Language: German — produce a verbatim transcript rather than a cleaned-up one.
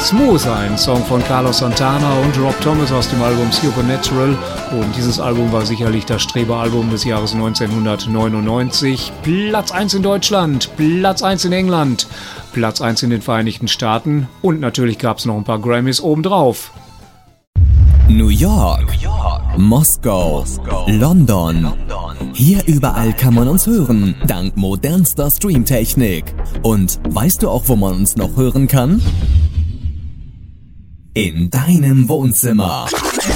Smooth, ein Song von Carlos Santana und Rob Thomas aus dem Album Supernatural. Und dieses Album war sicherlich das Streberalbum des Jahres neunzehnhundertneunundneunzig. Platz eins in Deutschland, Platz eins in England, Platz eins in den Vereinigten Staaten und natürlich gab es noch ein paar Grammys obendrauf. New York, New York. Moskau, Moskau. London. London. Hier überall kann man uns hören, dank modernster Streamtechnik. Und weißt du auch, wo man uns noch hören kann? In deinem Wohnzimmer.